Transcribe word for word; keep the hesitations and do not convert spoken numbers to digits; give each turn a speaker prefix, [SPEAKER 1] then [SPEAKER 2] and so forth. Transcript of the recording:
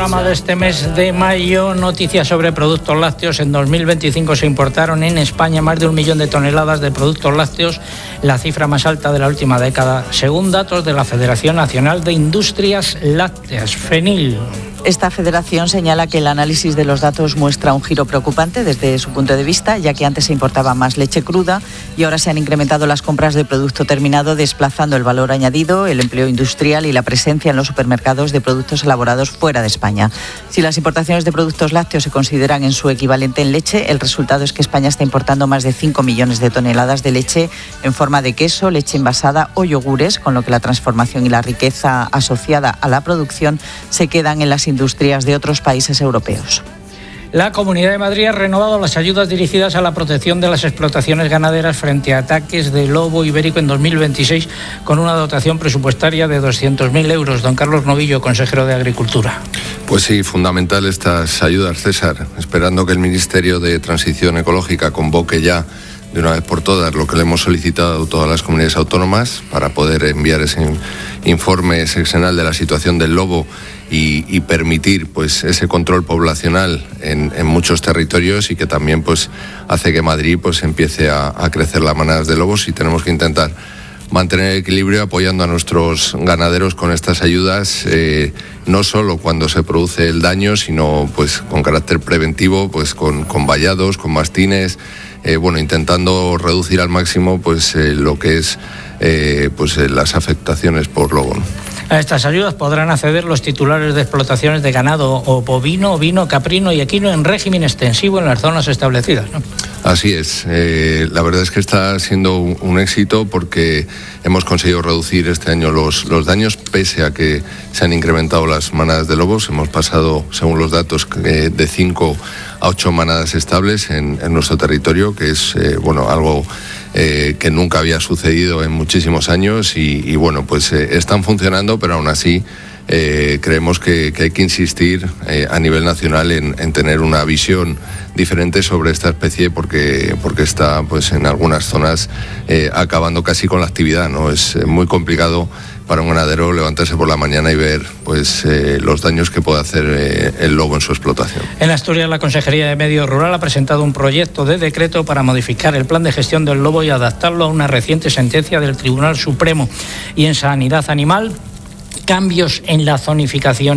[SPEAKER 1] programa de este mes de mayo. Noticias sobre productos lácteos. En dos mil veinticinco se importaron en España más de un millón de toneladas de productos lácteos, la cifra más alta de la última década, según datos de la Federación Nacional de Industrias Lácteas, FENIL.
[SPEAKER 2] Esta federación señala que el análisis de los datos muestra un giro preocupante desde su punto de vista, ya que antes se importaba más leche cruda y ahora se han incrementado las compras de producto terminado, desplazando el valor añadido, el empleo industrial y la presencia en los supermercados de productos elaborados fuera de España. Si las importaciones de productos lácteos se consideran en su equivalente en leche, el resultado es que España está importando más de cinco millones de toneladas de leche en forma de queso, leche envasada o yogures, con lo que la transformación y la riqueza asociada a la producción se quedan en las industrias de otros países europeos.
[SPEAKER 1] La Comunidad de Madrid ha renovado las ayudas dirigidas a la protección de las explotaciones ganaderas frente a ataques de lobo ibérico en dos mil veintiséis, con una dotación presupuestaria de doscientos mil euros. Don Carlos Novillo, consejero de Agricultura.
[SPEAKER 3] Pues sí, fundamental estas ayudas, César, esperando que el Ministerio de Transición Ecológica convoque ya de una vez por todas lo que le hemos solicitado a todas las comunidades autónomas para poder enviar ese informe sexenal de la situación del lobo y, y permitir pues ese control poblacional en, en muchos territorios, y que también pues hace que Madrid pues empiece a, a crecer las manadas de lobos, y tenemos que intentar mantener el equilibrio apoyando a nuestros ganaderos con estas ayudas, eh, no solo cuando se produce el daño, sino pues con carácter preventivo, pues con, con vallados, con mastines, eh, bueno, intentando reducir al máximo pues eh, lo que es eh, pues eh, las afectaciones por lobo.
[SPEAKER 1] A estas ayudas podrán acceder los titulares de explotaciones de ganado o bovino, ovino, caprino y equino en régimen extensivo en las zonas establecidas, ¿no?
[SPEAKER 3] Así es. Eh, la verdad es que está siendo un, un éxito, porque hemos conseguido reducir este año los, los daños, pese a que se han incrementado las manadas de lobos. Hemos pasado, según los datos, eh, de cinco a ocho manadas estables en, en nuestro territorio, que es eh, bueno algo eh, que nunca había sucedido en muchísimos años, y, y bueno, pues eh, están funcionando, pero aún así Eh, creemos que, que hay que insistir eh, a nivel nacional en, en tener una visión diferente sobre esta especie, porque, porque está pues en algunas zonas eh, acabando casi con la actividad, ¿no? Es eh, muy complicado para un ganadero levantarse por la mañana y ver pues eh, los daños que puede hacer eh, el lobo en su explotación.
[SPEAKER 1] En Asturias, la Consejería de Medio Rural ha presentado un proyecto de decreto para modificar el plan de gestión del lobo y adaptarlo a una reciente sentencia del Tribunal Supremo. Y en Sanidad Animal, cambios en la zonificación